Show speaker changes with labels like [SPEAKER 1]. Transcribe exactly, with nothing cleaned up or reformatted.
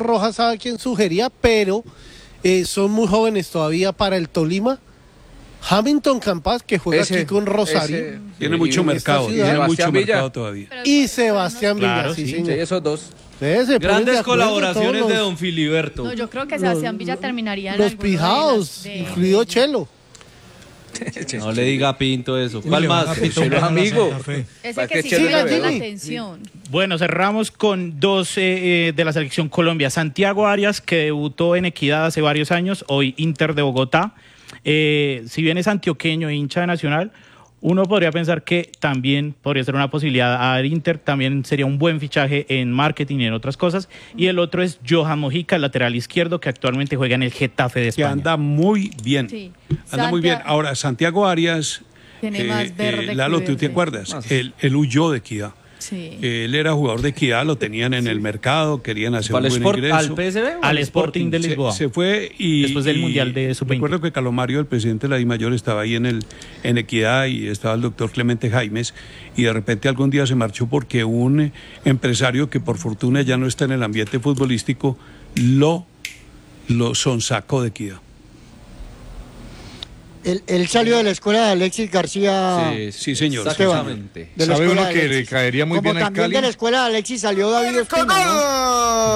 [SPEAKER 1] Rojas sabe quién sugería, pero eh, son muy jóvenes todavía para el Tolima. Hamilton Campas, que juega
[SPEAKER 2] ese,
[SPEAKER 1] aquí con Rosario.
[SPEAKER 2] ese,
[SPEAKER 3] tiene mucho mercado, tiene mucho mercado todavía.
[SPEAKER 1] Y Sebastián Villa,
[SPEAKER 4] claro,
[SPEAKER 1] sí,
[SPEAKER 4] sí,
[SPEAKER 1] señor.
[SPEAKER 2] Sí, esos dos.
[SPEAKER 1] Entonces,
[SPEAKER 5] Grandes colaboraciones
[SPEAKER 1] los,
[SPEAKER 5] de don Filiberto.
[SPEAKER 6] No, yo creo que Sebastián Villa terminaría en
[SPEAKER 1] Los
[SPEAKER 6] alguno de
[SPEAKER 1] pijados,
[SPEAKER 6] las- de-
[SPEAKER 1] incluido Chelo.
[SPEAKER 5] No le diga a Pinto eso. ¿Cuál más?
[SPEAKER 2] Chelo es amigo.
[SPEAKER 6] Ese
[SPEAKER 2] ¿Para
[SPEAKER 6] que
[SPEAKER 2] qué
[SPEAKER 6] sí
[SPEAKER 2] Chelo
[SPEAKER 6] me llamó
[SPEAKER 1] Jimmy?
[SPEAKER 6] la atención.
[SPEAKER 4] Bueno, cerramos con dos eh, eh, de la selección Colombia. Santiago Arias, que debutó en Equidad hace varios años, hoy Inter de Bogotá. Eh, si bien es antioqueño e hincha de Nacional, uno podría pensar que también podría ser una posibilidad al Inter, también sería un buen fichaje en marketing y en otras cosas. Y el otro es Johan Mojica, el lateral izquierdo, que actualmente juega en el Getafe de
[SPEAKER 3] Que
[SPEAKER 4] España.
[SPEAKER 3] anda muy bien.
[SPEAKER 6] Sí.
[SPEAKER 3] Anda muy bien.
[SPEAKER 6] Santia-
[SPEAKER 3] Ahora, Santiago Arias,
[SPEAKER 6] Tiene más verde que
[SPEAKER 3] Lalo, ¿tú te
[SPEAKER 6] verde.
[SPEAKER 3] acuerdas? Él, él huyó de Equidad.
[SPEAKER 6] Sí.
[SPEAKER 3] Él era jugador de Equidad, lo tenían en el mercado, querían hacer
[SPEAKER 5] ¿Al,
[SPEAKER 3] un buen
[SPEAKER 5] Sport,
[SPEAKER 3] ingreso.
[SPEAKER 5] ¿Al P S V? o
[SPEAKER 4] Al Sporting de
[SPEAKER 3] Se-
[SPEAKER 4] Lisboa.
[SPEAKER 3] Se, fue y...
[SPEAKER 4] Después del
[SPEAKER 3] y
[SPEAKER 4] Mundial de sub veinte.
[SPEAKER 3] Recuerdo que Calomario, el presidente de la DIMAYOR, estaba ahí en, el, en Equidad y estaba el doctor Clemente Jaimes y de repente algún día se marchó porque un empresario que por fortuna ya no está en el ambiente futbolístico lo, lo sonsacó de Equidad.
[SPEAKER 7] Él, él salió de la escuela de Alexis García.
[SPEAKER 3] Sí, señor.
[SPEAKER 5] Exactamente.
[SPEAKER 7] De la
[SPEAKER 8] ¿Sabe
[SPEAKER 7] escuela
[SPEAKER 8] uno
[SPEAKER 7] de
[SPEAKER 8] que le
[SPEAKER 7] Alexis.
[SPEAKER 8] caería muy
[SPEAKER 7] Como
[SPEAKER 8] bien al
[SPEAKER 7] también
[SPEAKER 8] Cali?
[SPEAKER 7] de la escuela de Alexis salió David Ospina, ¿no?